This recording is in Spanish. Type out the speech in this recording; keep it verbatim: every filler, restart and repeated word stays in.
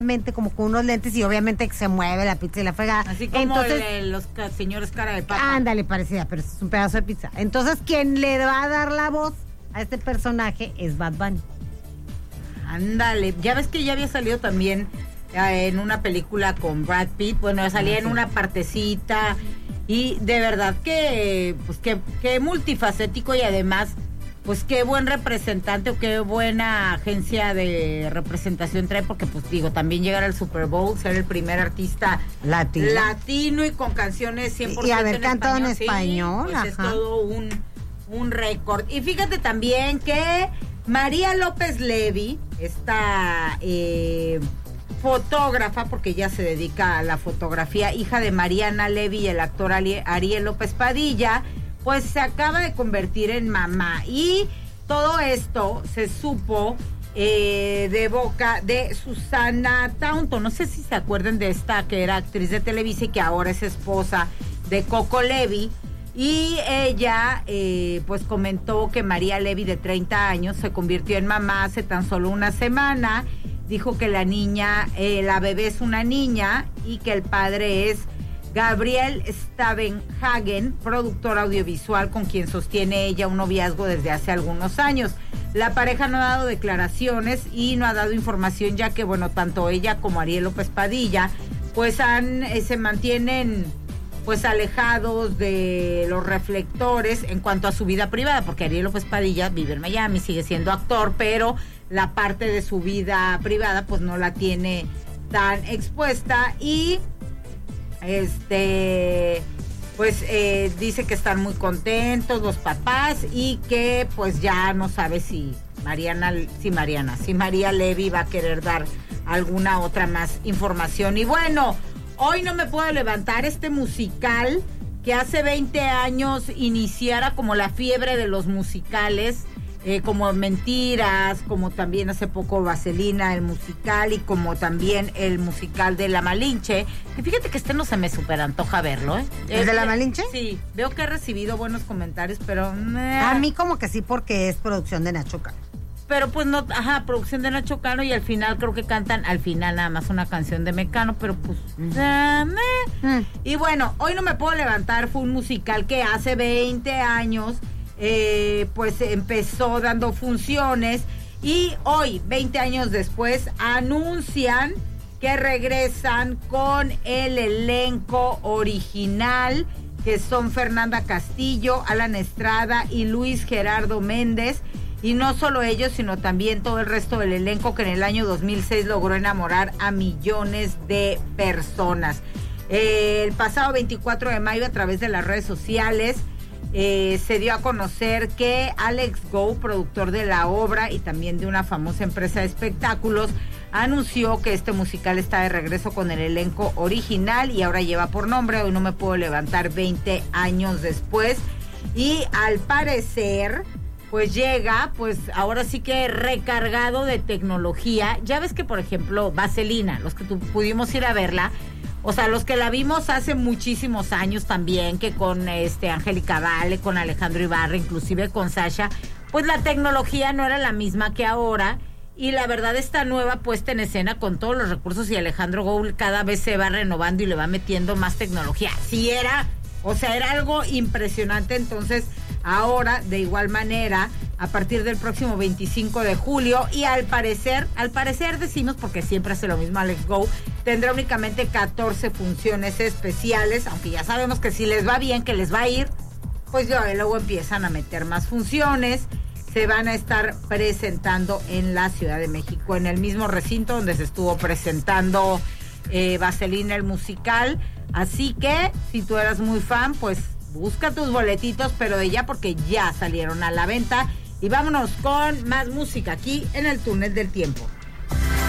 como con unos lentes y obviamente que se mueve la pizza y la fregada. Así como Entonces, el, los ca- señores cara de papa. ándale, parecida, pero es un pedazo de pizza. Entonces, quien le va a dar la voz a este personaje es Bad Bunny. Ándale, ya ves que ya había salido también eh, en una película con Brad Pitt, bueno, salía Ah, en sí. una partecita y de verdad que, pues que, que multifacético y además, pues qué buen representante o qué buena agencia de representación trae, porque pues digo, también llegar al Super Bowl, ser el primer artista Latino. latino y con canciones cien por ciento Y haber en cantado en español, español, sí, pues es ajá. todo un, un récord. Y fíjate también que María López Levy, esta eh, fotógrafa, porque ella se dedica a la fotografía, hija de Mariana Levy y el actor Ali- Ariel López Padilla, pues se acaba de convertir en mamá. Y todo esto se supo eh, de boca de Susana Taunton. No sé si se acuerdan de esta que era actriz de Televisa y que ahora es esposa de Coco Levy. Y ella eh, pues comentó que María Levy, de treinta años, se convirtió en mamá hace tan solo una semana. Dijo que la niña, eh, la bebé es una niña y que el padre es Gabriel Stavenhagen, productor audiovisual con quien sostiene ella un noviazgo desde hace algunos años. La pareja no ha dado declaraciones y no ha dado información, ya que, bueno, tanto ella como Ariel López Padilla, pues han, eh, se mantienen pues alejados de los reflectores en cuanto a su vida privada, porque Ariel López Padilla vive en Miami, sigue siendo actor, pero la parte de su vida privada pues no la tiene tan expuesta. Y este pues eh, dice que están muy contentos los papás y que pues ya no sabe si Mariana, si Mariana, si María Levy va a querer dar alguna otra más información. Y bueno, hoy no me puedo levantar, este musical que hace veinte años iniciara como la fiebre de los musicales, eh, como Mentiras, como también hace poco Vaselina, el musical, y como también el musical de La Malinche, que fíjate que este no se me super antoja verlo, ¿eh? ¿El de La Malinche? Sí, veo que he recibido buenos comentarios, pero... A mí como que sí, porque es producción de Nacho Cano. Pero pues no, ajá, producción de Nacho Cano, y al final creo que cantan al final nada más una canción de Mecano, pero pues... Mm. eh, meh. Mm. Y bueno, Hoy no me puedo levantar fue un musical que hace veinte años eh, pues empezó dando funciones, y hoy, veinte años después, anuncian que regresan con el elenco original, que son Fernanda Castillo, Alan Estrada y Luis Gerardo Méndez. Y no solo ellos, sino también todo el resto del elenco que en el año dos mil seis logró enamorar a millones de personas. Eh, el pasado veinticuatro de mayo, a través de las redes sociales, eh, se dio a conocer que Alex Go, productor de la obra y también de una famosa empresa de espectáculos, anunció que este musical está de regreso con el elenco original y ahora lleva por nombre Hoy no me puedo levantar, veinte años después. Y al parecer... pues llega, pues ahora sí que recargado de tecnología. Ya ves que, por ejemplo, Vaselina, los que tu, pudimos ir a verla, o sea, los que la vimos hace muchísimos años también, que con este Angélica Vale, con Alejandro Ibarra, inclusive con Sasha, pues la tecnología no era la misma que ahora. Y la verdad, esta nueva puesta en escena con todos los recursos, y Alejandro Goul cada vez se va renovando y le va metiendo más tecnología. Sí era, o sea, era algo impresionante. Entonces, ahora, de igual manera, a partir del próximo veinticinco de julio, y al parecer, al parecer decimos, porque siempre hace lo mismo Alex Go, tendrá únicamente catorce funciones especiales, aunque ya sabemos que si les va bien, que les va a ir, pues ya luego empiezan a meter más funciones. Se van a estar presentando en la Ciudad de México, en el mismo recinto donde se estuvo presentando eh, Vaselina, el musical. Así que, si tú eras muy fan, pues busca tus boletitos, pero de ya, porque ya salieron a la venta. Y vámonos con más música aquí en el Túnel del Tiempo.